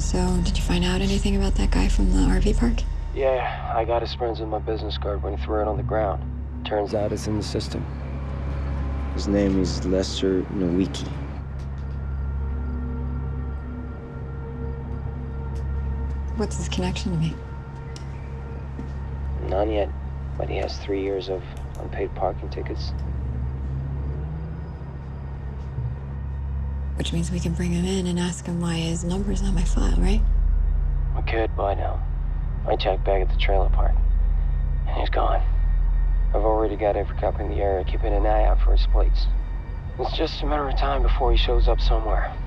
So, did you find out anything about that guy from the RV park? Yeah, I got his friends with my business card when he threw it on the ground. Turns out it's in the system. His name is Lester Nowicki. What's his connection to me? None yet, but he has 3 years of unpaid parking tickets. Which means we can bring him in and ask him why his number's on my file, right? We could by now. I checked back at the trailer park, and he's gone. I've already got every cop in the area keeping an eye out for his plates. It's just a matter of time before he shows up somewhere.